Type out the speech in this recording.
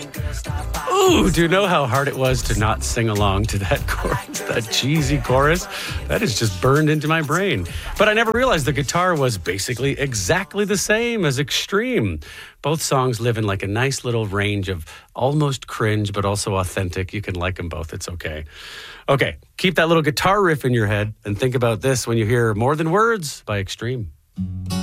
Ooh, do you know how hard it was to not sing along to that chorus, that cheesy chorus? That is just burned into my brain. But I never realized the guitar was basically exactly the same as Extreme. Both songs live in like a nice little range of almost cringe, but also authentic. You can like them both. It's okay. Okay, keep that little guitar riff in your head and think about this when you hear More Than Words by Extreme.